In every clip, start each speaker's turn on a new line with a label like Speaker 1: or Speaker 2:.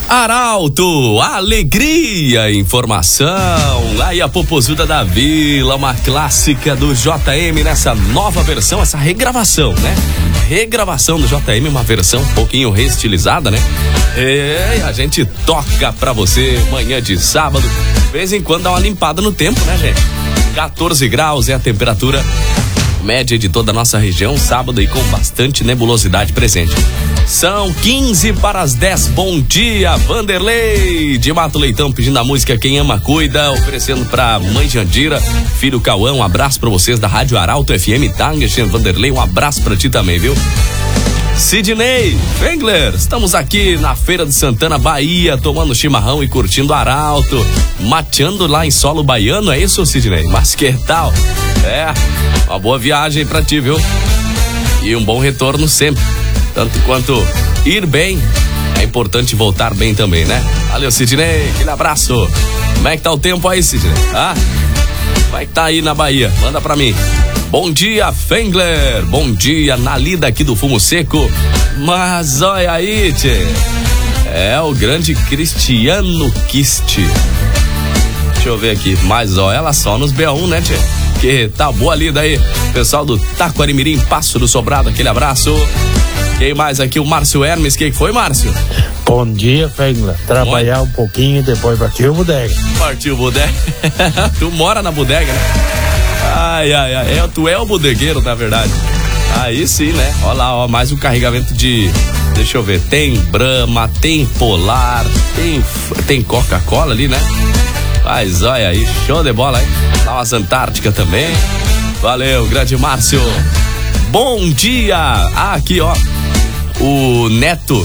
Speaker 1: Arauto, alegria, informação. Aí a Popozuda da Vila, uma clássica do JM nessa nova versão, essa regravação, né? Regravação do JM, uma versão um pouquinho reestilizada, né? E a gente toca pra você manhã de sábado. De vez em quando dá uma limpada no tempo, né, gente? 14 graus é a temperatura média de toda a nossa região, sábado, e com bastante nebulosidade presente. São 15 para as 10. Bom dia, Vanderlei de Mato Leitão, pedindo a música Quem Ama Cuida, oferecendo pra mãe Jandira, filho Cauã. Um abraço pra vocês da Rádio Arauto FM, tá? Vanderlei, um abraço pra ti também, viu? Sidney Wengler, estamos aqui na Feira de Santana, Bahia, tomando chimarrão e curtindo Arauto, mateando lá em solo baiano, é isso, Sidney? Mas que tal? É, uma boa viagem pra ti, viu? E um bom retorno sempre, tanto quanto ir bem, é importante voltar bem também, né? Valeu, Sidney, aquele abraço. Como é que tá o tempo aí, Sidney? Ah? Como é que tá aí na Bahia? Manda pra mim. Bom dia, Fengler. Bom dia, Nalida aqui do Fumo Seco. Mas olha aí, tchê. É o grande Cristiano Kist. Deixa eu ver aqui. Mas ó, ela só nos B1, né, tchê? Que tá boa lida aí. Pessoal do Taquarimirim, Passo do Sobrado, aquele abraço. Quem mais aqui? O Márcio Hermes. Quem foi, Márcio?
Speaker 2: Bom dia, Fengler. Trabalhar um pouquinho e depois partiu o bodega.
Speaker 1: Partiu o bodega. Tu mora na bodega, né? Ai, tu é o bodegueiro, na verdade. Aí sim, né? Olha lá, ó, mais um carregamento de... Deixa eu ver, tem Brahma, tem Polar, tem Coca-Cola ali, né? Mas olha aí, show de bola, hein? Dá umas Antártica também. Valeu, grande Márcio. Bom dia! Ah, aqui, ó, o neto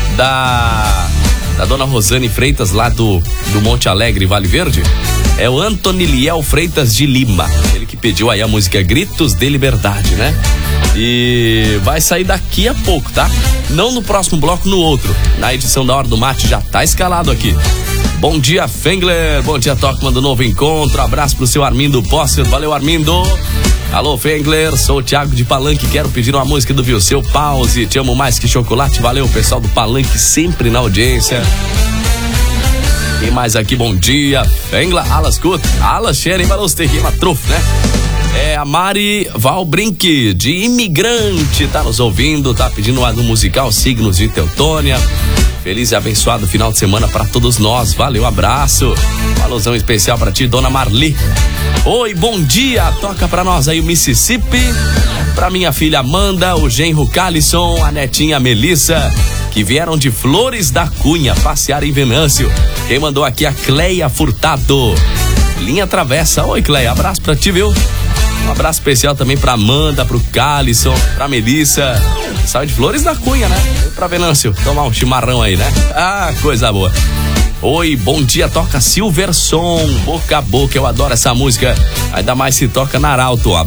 Speaker 1: da dona Rosane Freitas, lá do Monte Alegre, Vale Verde, é o Antoniliel Freitas de Lima. Ele que pediu aí a música Gritos de Liberdade, né? E vai sair daqui a pouco, tá? Não no próximo bloco, no outro. Na edição da Hora do Mate já tá escalado aqui. Bom dia, Fengler. Bom dia, Tocman do Novo Encontro. Abraço pro seu Armindo Posser. Valeu, Armindo. Alô, Fengler, sou o Thiago de Palanque, quero pedir uma música do Vilseu Pause, Te Amo Mais Que Chocolate. Valeu, pessoal do Palanque, sempre na audiência. Quem mais aqui? Bom dia, Fengla, Alas Kut, Alas Xeren, Balos Terrima Truf, né? É a Mari Valbrink, de Imigrante, tá nos ouvindo, tá pedindo um musical Signos de Teutônia. Feliz e abençoado final de semana pra todos nós. Valeu, abraço. Alusão especial pra ti, Dona Marli. Oi, bom dia. Toca pra nós aí o Mississippi. Pra minha filha Amanda, o genro Calisson, a netinha Melissa, que vieram de Flores da Cunha passear em Venâncio. Quem mandou aqui a Cleia Furtado. Linha Travessa. Oi, Cleia, abraço pra ti, viu? Um abraço especial também pra Amanda, pro Calisson, pra Melissa. Saiu de Flores da Cunha, né? Vem pra Venâncio tomar um chimarrão aí, né? Ah, coisa boa. Oi, bom dia, toca Silverson, Boca a Boca, eu adoro essa música. Ainda mais se toca na Arauto, ó.